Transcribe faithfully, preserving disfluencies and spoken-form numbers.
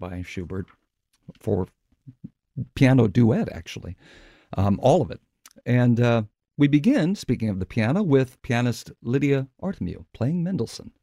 by Schubert for piano duet, actually, um, all of it. And uh, we begin, speaking of the piano, with pianist Lydia Artemiou playing Mendelssohn.